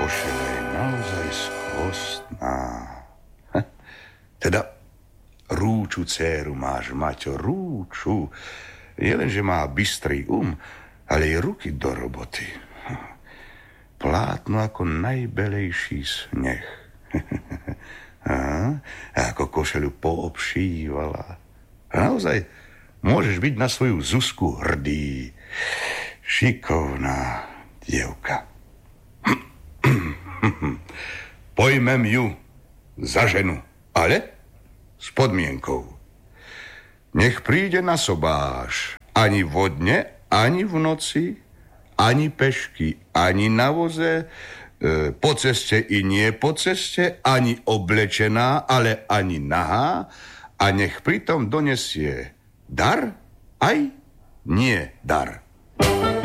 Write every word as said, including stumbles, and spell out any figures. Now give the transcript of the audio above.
košela je naozaj skvostná. Teda rúču dcéru máš, Maťo, rúču. Nielen, že má bystrý um, ale i ruky do roboty. Plátno ako najbelejší sneh. A, a ako košelu poobšívala. A naozaj môžeš byť na svoju Zuzku hrdý. Šikovná dievka. Pojmem ju za ženu, ale s podmienkou. Nech príde na sobáš ani vodne, ani v noci, ani pešky, ani na voze, e, po ceste i nie po ceste, ani oblečená, ale ani nahá, a nech pritom donesie dar, aj nie dar.